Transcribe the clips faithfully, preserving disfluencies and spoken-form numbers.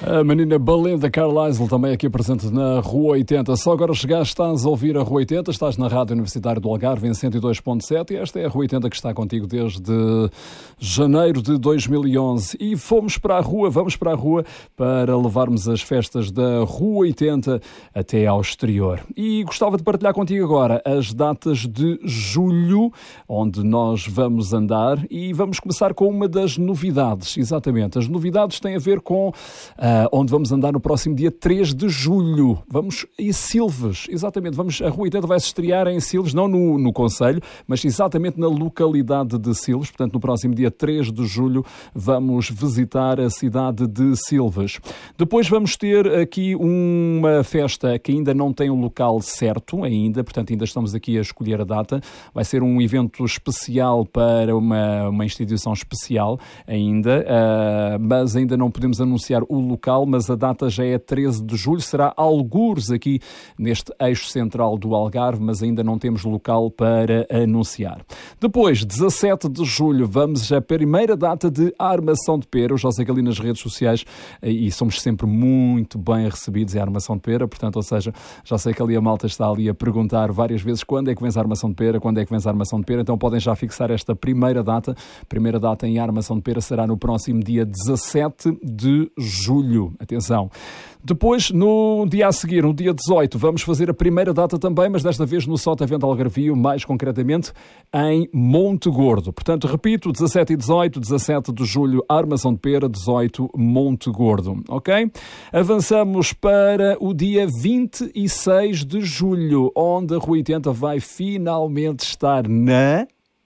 A menina Belinda Carlisle também aqui presente na Rua oitenta. Só agora chegaste, estás a ouvir a Rua oitenta, estás na Rádio Universitária do Algarve em cento e dois ponto sete e esta é a Rua oitenta que está contigo desde janeiro de dois mil e onze. E fomos para a rua, vamos para a rua para levarmos as festas da Rua oitenta até ao exterior. E gostava de partilhar contigo agora as datas de julho, onde nós vamos andar e vamos começar com uma das novidades. Exatamente, as novidades têm a ver com uh, onde vamos andar no próximo dia três de julho. Vamos em Silves, exatamente, vamos, a Rua oitenta vai se estrear em Silves, não no, no concelho, mas exatamente na localidade de Silves. Portanto, no próximo dia três de julho vamos visitar a cidade de Silves. Depois vamos ter aqui uma festa que ainda não tem o local certo ainda, portanto ainda estamos aqui a escolher a data. Vai ser um evento especial para uma, uma instituição especial ainda, uh, mas ainda não podemos anunciar o local, mas a data já é treze de julho, será algures aqui neste eixo central do Algarve, mas ainda não temos local para anunciar. Depois, dezassete de julho, vamos à primeira data de Armação de Pera. Eu já sei que ali nas redes sociais, e somos sempre muito bem recebidos em Armação de Pera, portanto, ou seja, já sei que ali a malta está ali a perguntar várias vezes quando é que vens a Armação de Pera, quando é que vens a Armação de Pera, então podem já fixar esta primeira data. Primeira data em Armação de Pera será no próximo dia dezassete de julho. Atenção. Depois, no dia a seguir, no dia dezoito, vamos fazer a primeira data também, mas desta vez no Sotavento Algarvio, mais concretamente em Monte Gordo. Portanto, repito, dezassete e dezoito, dezassete de julho, Armação de Pera, dezoito, Monte Gordo. Ok? Avançamos para o dia vinte e seis de julho, onde a Rua oitenta vai finalmente estar na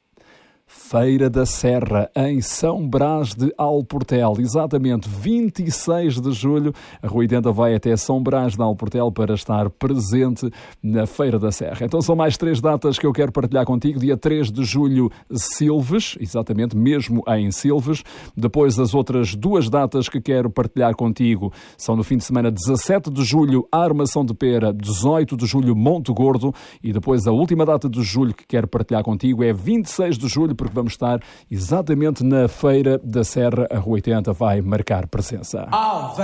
Feira da Serra, em São Brás de Alportel. Exatamente, vinte e seis de julho, a Rua oitenta vai até São Brás de Alportel para estar presente na Feira da Serra. Então são mais três datas que eu quero partilhar contigo. Dia três de julho, Silves, exatamente, mesmo em Silves. Depois as outras duas datas que quero partilhar contigo são no fim de semana, dezassete de julho, Armação de Pera, dezoito de julho, Monte Gordo. E depois a última data de julho que quero partilhar contigo é vinte e seis de julho, porque vamos estar exatamente na Feira da Serra. A Rua oitenta vai marcar presença.